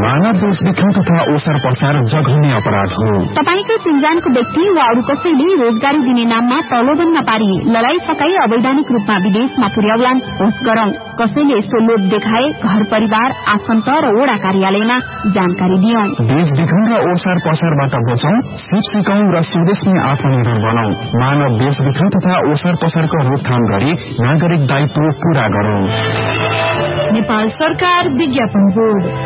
मानव बेचबिखन तथा ओसार पसार जघन्य अपराध हो। तपाईको चिन्जानको व्यक्ति वा अरू कसैले रोजगारी दिने नाममा प्रलोभनमा पारी लडाई फकाई अवैधानिक रूपमा विदेशमा पुर्याउलान् होस् गरौं। कसैले यस्तो लोभ देखाए घर परिवार आफन्त र वडा कार्यालयमा जानकारी दियौं। बेचबिखन र ओसार पसारबाट बचौं, सिप सिकौं र स्वदेशमै आत्मनिर्भर बनौं। मानव बेचबिखन तथा ओसार पसारको रोकथाम गरी नागरिक दायित्व पूरा गरौं। नेपाल सरकार विज्ञापन बोर्ड।